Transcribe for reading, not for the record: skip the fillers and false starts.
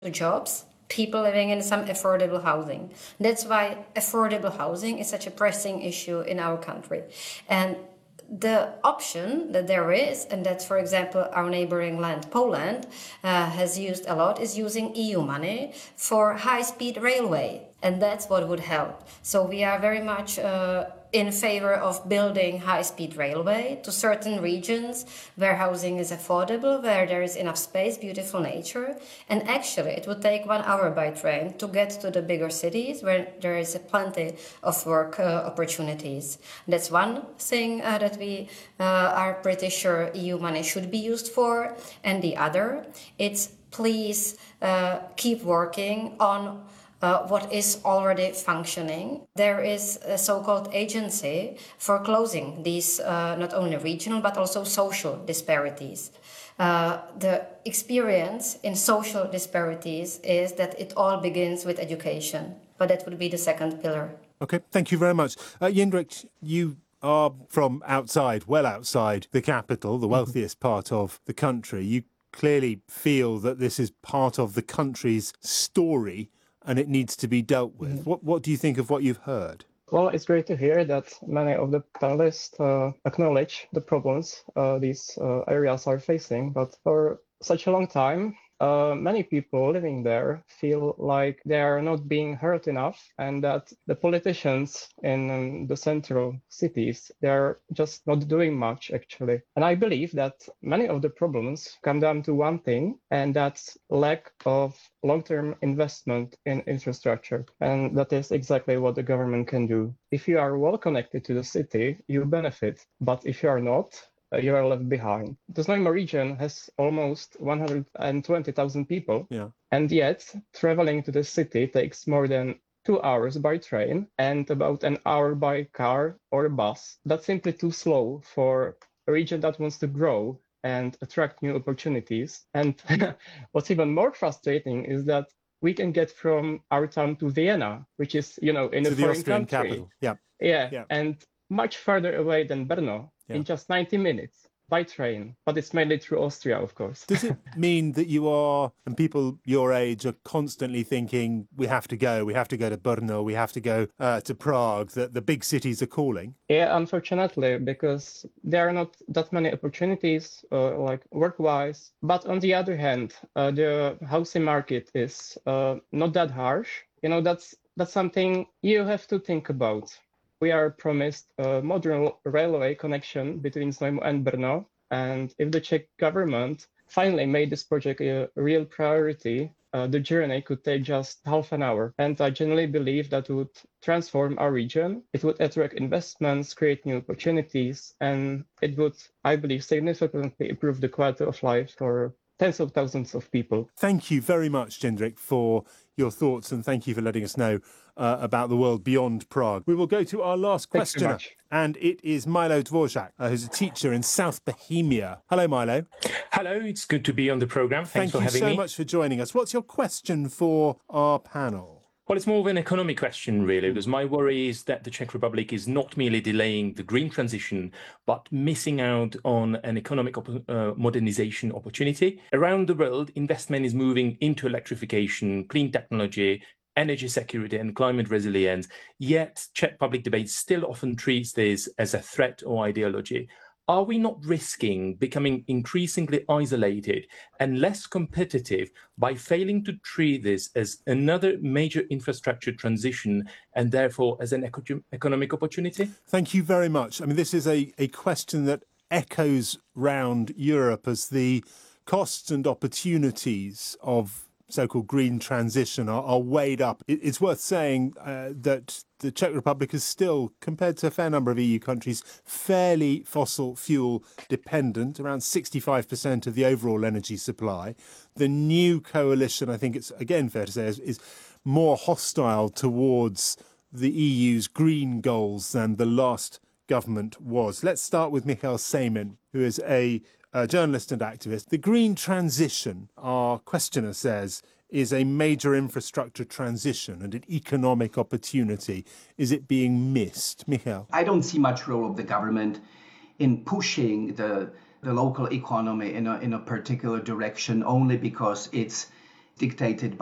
jobs, people living in some affordable housing. That's why affordable housing is such a pressing issue in our country. And the option that there is, and that's, for example, our neighboring land, Poland, has used a lot, is using EU money for high-speed railway. And that's what would help. So we are very much in favor of building high-speed railway to certain regions where housing is affordable, where there is enough space, beautiful nature. And actually, it would take 1 hour by train to get to the bigger cities where there is plenty of work opportunities. That's one thing that we are pretty sure EU money should be used for. And the other, it's please keep working on what is already functioning. There is a so-called agency for closing these not only regional but also social disparities. The experience in social disparities is that it all begins with education, but that would be the second pillar. Okay, thank you very much. Jindřich, you are from outside, well outside the capital, the wealthiest part of the country. You clearly feel that this is part of the country's story and it needs to be dealt with. What do you think of what you've heard? Well, it's great to hear that many of the panelists acknowledge the problems these areas are facing. But for such a long time, many people living there feel like they are not being heard enough, and that the politicians in the central cities, they're just not doing much, actually. And I believe that many of the problems come down to one thing, and that's lack of long-term investment in infrastructure. And that is exactly what the government can do. If you are well connected to the city, you benefit. But if you are not, you are left behind. The Znojmo region has almost 120,000 people. Yeah. And yet, traveling to the city takes more than 2 hours by train and about an hour by car or bus. That's simply too slow for a region that wants to grow and attract new opportunities. And what's even more frustrating is that we can get from our town to Vienna, which is, in a foreign Austrian country. capital. Yeah. Yeah, and much further away than Brno in just 90 minutes by train. But it's mainly through Austria, of course. Does it mean that you are, and people your age are constantly thinking, we have to go to Brno, we have to go to Prague, that the big cities are calling? Yeah, unfortunately, because there are not that many opportunities, like work-wise. But on the other hand, the housing market is not that harsh. That's something you have to think about. We are promised a modern railway connection between Znojmo and Brno. And if the Czech government finally made this project a real priority, the journey could take just half an hour. And I generally believe that would transform our region. It would attract investments, create new opportunities, and it would, I believe, significantly improve the quality of life for tens of thousands of people. Thank you very much, Jindřich, for your thoughts, and thank you for letting us know about the world beyond Prague. We will go to our last questioner, and it is Milo Dvorak, who's a teacher in South Bohemia. Hello, Milo. Hello, it's good to be on the programme. Thanks for having me. Thank you so much for joining us. What's your question for our panel? Well, it's more of an economic question, really, because my worry is that the Czech Republic is not merely delaying the green transition, but missing out on an economic modernization opportunity. Around the world, investment is moving into electrification, clean technology, energy security and climate resilience, yet Czech public debate still often treats this as a threat or ideology. Are we not risking becoming increasingly isolated and less competitive by failing to treat this as another major infrastructure transition and therefore as an economic opportunity? Thank you very much. I mean, this is a question that echoes round Europe as the costs and opportunities of so-called green transition are weighed up. It's worth saying that the Czech Republic is still, compared to a fair number of EU countries, fairly fossil fuel dependent, around 65% of the overall energy supply. The new coalition, I think it's again fair to say, is more hostile towards the EU's green goals than the last government was. Let's start with Michal Semin, who is a journalist and activist. The green transition, our questioner says, is a major infrastructure transition and an economic opportunity. Is it being missed? Michal? I don't see much role of the government in pushing the local economy in a particular direction only because it's dictated